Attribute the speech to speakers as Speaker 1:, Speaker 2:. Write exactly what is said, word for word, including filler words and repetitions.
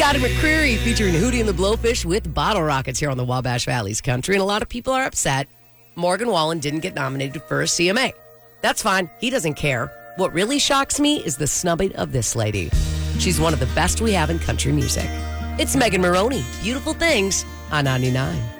Speaker 1: Scotty McCreery featuring Hootie and the Blowfish with Bottle Rockets here on the Wabash Valley's Country. And a lot of people are upset Morgan Wallen didn't get nominated for a C M A. That's fine. He doesn't care. What really shocks me is the snubbing of this lady. She's one of the best we have in country music. It's Megan Maroney. Beautiful Things on ninety-nine.